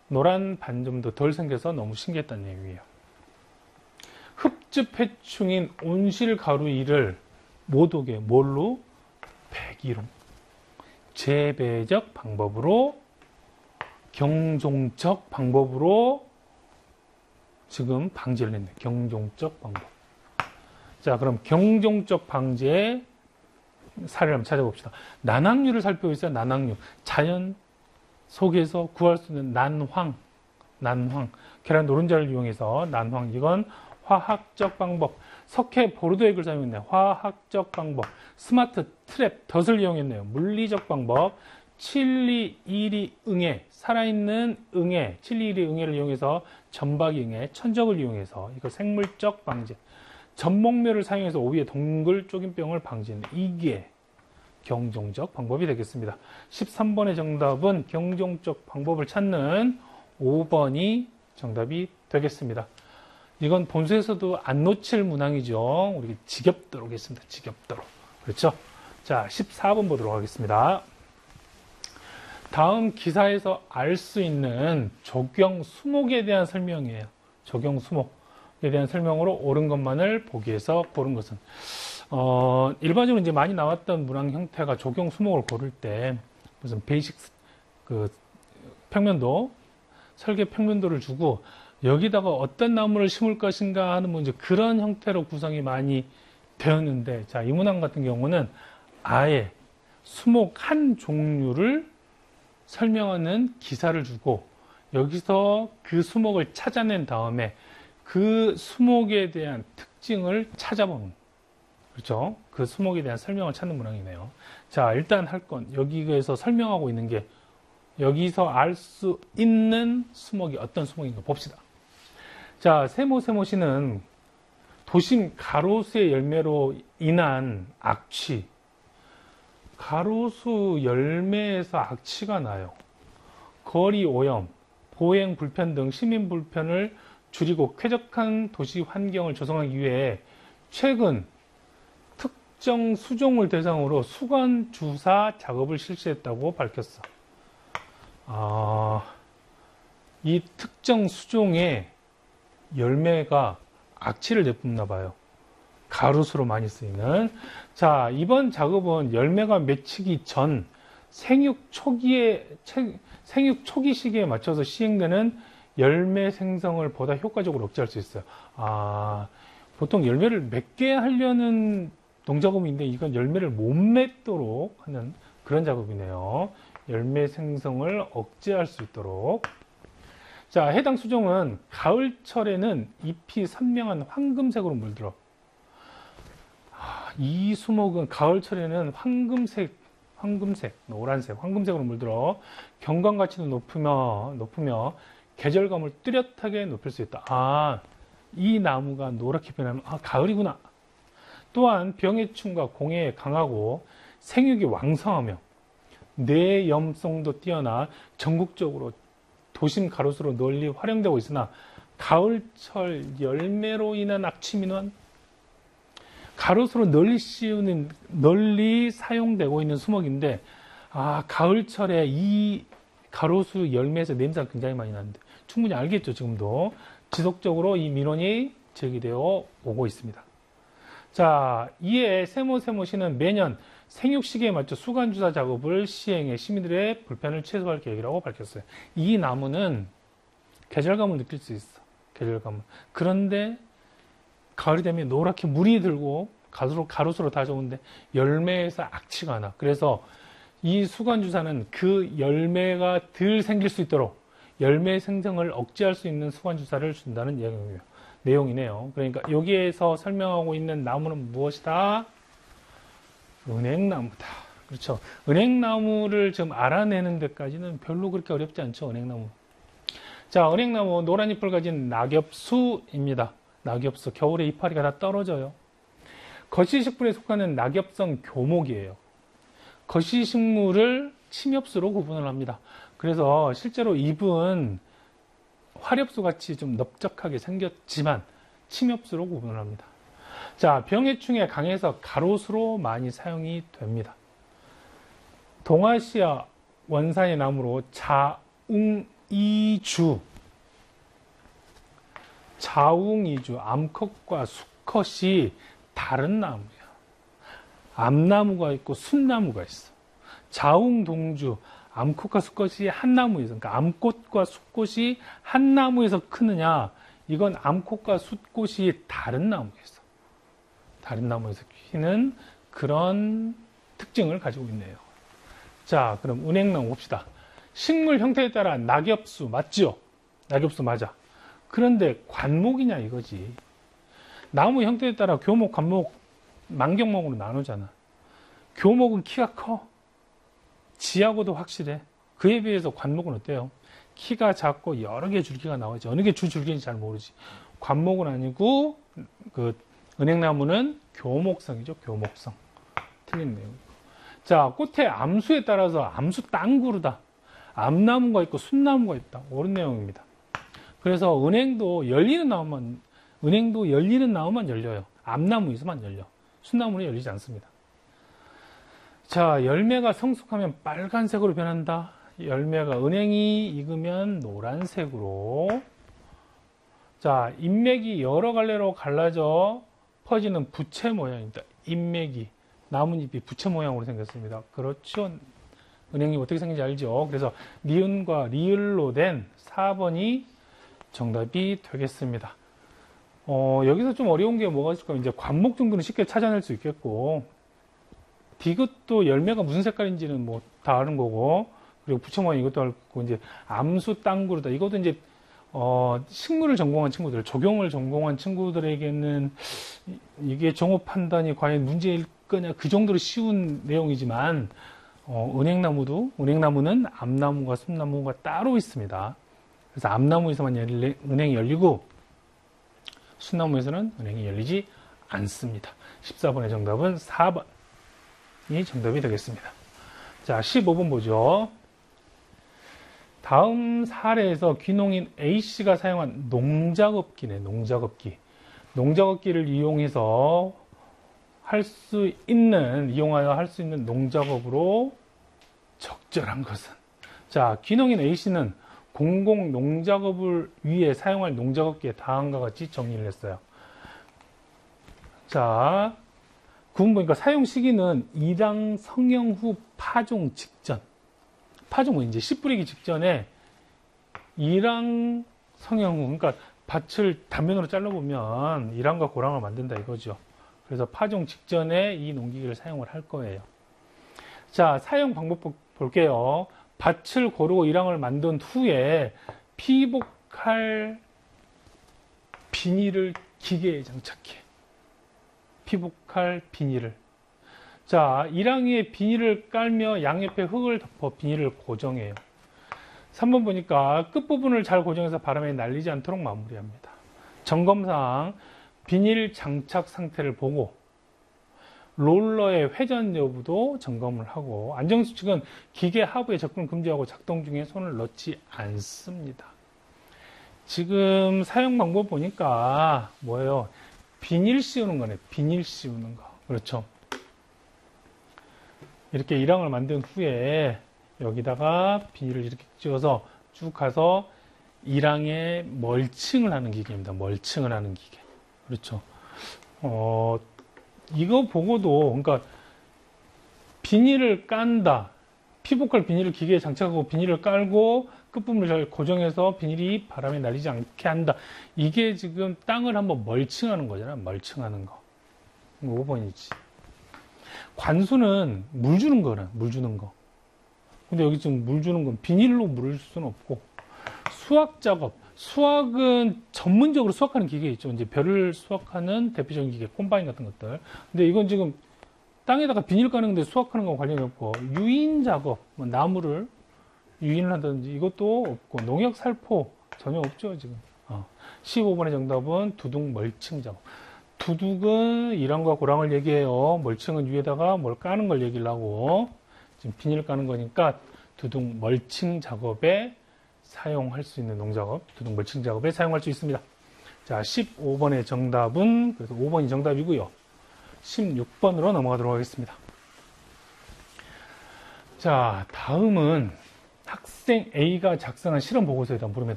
노란 반점도 덜 생겨서 너무 신기했다는 얘기예요. 흡즙해충인 온실가루이를 못 오게 뭘로? 배기로 재배적 방법으로 경종적 방법으로 지금 방지를 했네. 경종적 방법. 자, 그럼 경종적 방지의 사례를 한번 찾아봅시다. 난황류를 살펴보겠어요. 난황류. 자연 속에서 구할 수 있는 난황. 계란 노른자를 이용해서 난황. 이건 화학적 방법. 석회 보르도액을 사용했네요. 화학적 방법. 스마트 트랩 덫을 이용했네요. 물리적 방법. 칠리이리 응애, 살아있는 응애, 칠리이리 응애를 이용해서 점박이 응애, 천적을 이용해서 이거 생물적 방제. 전목묘를 사용해서 오이의 동글 쪼김병을 방지하는 이게 경종적 방법이 되겠습니다. 13번의 정답은 경종적 방법을 찾는 5번이 정답이 되겠습니다. 이건 본수에서도 안 놓칠 문항이죠. 우리 지겹도록 했습니다. 지겹도록. 그렇죠? 자, 14번 보도록 하겠습니다. 다음 기사에서 알 수 있는 적용 수목에 대한 설명이에요. 적용 수목에 대한 설명으로 옳은 것만을 보기 위해서 고른 것은 일반적으로 이제 많이 나왔던 문항 형태가 적용 수목을 고를 때 무슨 베이식 평면도 설계 평면도를 주고 여기다가 어떤 나무를 심을 것인가 하는 뭐 이제 그런 형태로 구성이 많이 되었는데, 자, 이 문항 같은 경우는 아예 수목 한 종류를 설명하는 기사를 주고 여기서 그 수목을 찾아낸 다음에 그 수목에 대한 특징을 찾아보는, 그렇죠? 그 수목에 대한 설명을 찾는 문항이네요. 자, 일단 할 건 여기에서 설명하고 있는 게 여기서 알 수 있는 수목이 어떤 수목인가 봅시다. 자, 세모시는 도심 가로수의 열매로 인한 악취, 가로수 열매에서 악취가 나요. 거리 오염, 보행 불편 등 시민 불편을 줄이고 쾌적한 도시 환경을 조성하기 위해 최근 특정 수종을 대상으로 수건 주사 작업을 실시했다고 밝혔어. 이 특정 수종의 열매가 악취를 내뿜나 봐요. 가로수로 많이 쓰이는. 자, 이번 작업은 열매가 맺히기 전 생육 초기 시기에 맞춰서 시행되는 열매 생성을 보다 효과적으로 억제할 수 있어요. 보통 열매를 맺게 하려는 농작업인데 이건 열매를 못 맺도록 하는 그런 작업이네요. 열매 생성을 억제할 수 있도록. 자, 해당 수종은 가을철에는 잎이 선명한 황금색으로 물들어. 이 수목은 가을철에는 황금색, 노란색, 황금색으로 물들어 경관 가치도 높으며 계절감을 뚜렷하게 높일 수 있다. 이 나무가 노랗게 변하면 가을이구나. 또한 병해충과 공해에 강하고 생육이 왕성하며 내염성도 뛰어나 전국적으로 도심 가로수로 널리 활용되고 있으나 가을철 열매로 인한 악취 민원, 가로수로 널리 사용되고 있는 수목인데 가을철에 이 가로수 열매에서 냄새가 굉장히 많이 나는데 충분히 알겠죠. 지금도 지속적으로 이 민원이 제기되어 오고 있습니다. 자, 이에 세모시는 매년 생육 시기에 맞춰 수간주사 작업을 시행해 시민들의 불편을 최소화할 계획이라고 밝혔어요. 이 나무는 계절감을 느낄 수 있어. 계절감을. 그런데 가을이 되면 노랗게 물이 들고 가로수로 다 좋은데 열매에서 악취가 나. 그래서 이 수간주사는 그 열매가 덜 생길 수 있도록 열매 생성을 억제할 수 있는 수간주사를 준다는 내용이네요. 그러니까 여기에서 설명하고 있는 나무는 무엇이다? 은행나무다. 그렇죠. 은행나무를 좀 알아내는 데까지는 별로 그렇게 어렵지 않죠. 은행나무. 자, 은행나무 노란 잎을 가진 낙엽수입니다. 낙엽수. 겨울에 이파리가 다 떨어져요. 거시식물에 속하는 낙엽성 교목이에요. 거시식물을 침엽수로 구분을 합니다. 그래서 실제로 잎은 화렵수 같이 좀 넓적하게 생겼지만 침엽수로 구분을 합니다. 자, 병해충에 강해서 가로수로 많이 사용이 됩니다. 동아시아 원산의 나무로 이주, 자웅이주, 암컷과 수컷이 다른 나무야. 암나무가 있고 숫나무가 있어. 자웅동주, 암꽃과 수꽃이 한 나무에서, 그러니까 암꽃과 수꽃이 한 나무에서 크느냐? 이건 암꽃과 수꽃이 다른 나무에서 키는 그런 특징을 가지고 있네요. 자, 그럼 은행나무 봅시다. 식물 형태에 따라 낙엽수 맞죠? 낙엽수 맞아. 그런데 관목이냐 이거지. 나무 형태에 따라 교목, 관목, 만경목으로 나누잖아. 교목은 키가 커. 지하고도 확실해. 그에 비해서 관목은 어때요? 키가 작고 여러 개의 줄기가 나오지. 어느 게 주줄기인지 잘 모르지. 관목은 아니고 그 은행나무는 교목성이죠. 교목성. 틀린 내용. 자, 꽃의 암수에 따라서 암수 땅구르다. 암나무가 있고 숫나무가 있다. 옳은 내용입니다. 그래서 은행도 열리는 나무만 열려요. 암나무에서만 열려. 숫나무는 열리지 않습니다. 자, 열매가 성숙하면 빨간색으로 변한다. 열매가 은행이 익으면 노란색으로. 자, 잎맥이 여러 갈래로 갈라져 퍼지는 부채 모양입니다. 잎맥이. 나뭇잎이 부채 모양으로 생겼습니다. 그렇죠. 은행이 어떻게 생긴지 알죠? 그래서 니은과 리을로 된 4번이 정답이 되겠습니다. 여기서 좀 어려운 게 뭐가 있을까? 이제 관목 정도는 쉽게 찾아낼 수 있겠고, 디귿도 열매가 무슨 색깔인지는 뭐 다 아는 거고, 그리고 부채 모양 이것도 알고, 이제 암수 땅구르다. 이것도 이제 식물을 전공한 친구들, 조경을 전공한 친구들에게는 이게 정오 판단이 과연 문제일 거냐, 그 정도로 쉬운 내용이지만, 은행나무는 암나무와 숫나무가 따로 있습니다. 그래서 암나무에서만 은행이 열리고, 숫나무에서는 은행이 열리지 않습니다. 14번의 정답은 4번이 정답이 되겠습니다. 자, 15번 보죠. 다음 사례에서 귀농인 A씨가 사용한 농작업기네, 농작업기. 농작업기를 이용하여 할 수 있는 농작업으로 적절한 것은. 자, 귀농인 A씨는 공공 농작업을 위해 사용할 농작업기에 다음과 같이 정리를 했어요. 자, 9번 보니까 사용 시기는 일항 성형 후 파종 직전. 파종은 이제 씨 뿌리기 직전에 일항 성형 후, 그러니까 밭을 단면으로 잘라보면 일항과 고랑을 만든다 이거죠. 그래서 파종 직전에 이 농기계를 사용을 할 거예요. 자, 사용 방법 볼게요. 밭을 고르고 일항을 만든 후에 피복할 비닐을 기계에 장착해. 피복할 비닐을. 자, 일항 위에 비닐을 깔며 양옆에 흙을 덮어 비닐을 고정해요. 3번 보니까 끝부분을 잘 고정해서 바람에 날리지 않도록 마무리합니다. 점검상 비닐 장착 상태를 보고 롤러의 회전 여부도 점검을 하고, 안전수칙은 기계 하부에 접근 금지하고 작동 중에 손을 넣지 않습니다. 지금 사용 방법 보니까 뭐예요? 비닐 씌우는 거네. 비닐 씌우는 거. 그렇죠. 이렇게 일항을 만든 후에 여기다가 비닐을 이렇게 찍어서 쭉 가서 일항에 멀칭을 하는 기계입니다. 멀칭을 하는 기계. 그렇죠. 이거 보고도, 그러니까 비닐을 깐다. 피복할 비닐을 기계에 장착하고 비닐을 깔고 끝부분을 잘 고정해서 비닐이 바람에 날리지 않게 한다. 이게 지금 땅을 한번 멀칭하는 거잖아. 멀칭하는 거. 5번이지. 관수는 물 주는 거라. 물 주는 거. 근데 여기 지금 물 주는 건 비닐로 물을 줄 수는 없고, 수확 작업. 수확은 전문적으로 수확하는 기계 있죠. 이제 벼를 수확하는 대표적인 기계, 콤바인 같은 것들. 근데 이건 지금 땅에다가 비닐 까는 건데 수확하는 건 관련이 없고, 유인 작업, 뭐 나무를 유인을 한다든지 이것도 없고, 농약 살포 전혀 없죠, 지금. 15번의 정답은 두둑 멀칭 작업. 두둑은 일항과 고랑을 얘기해요. 멀칭은 위에다가 뭘 까는 걸 얘기를 하고, 지금 비닐 까는 거니까 두둑 멀칭 작업에 사용할 수 있는 농작업, 두둑 멀칭 작업에 사용할 수 있습니다. 자, 15번의 정답은, 그래서 5번이 정답이고요. 16번으로 넘어가도록 하겠습니다. 자, 다음은 학생 A가 작성한 실험 보고서에다 물음에다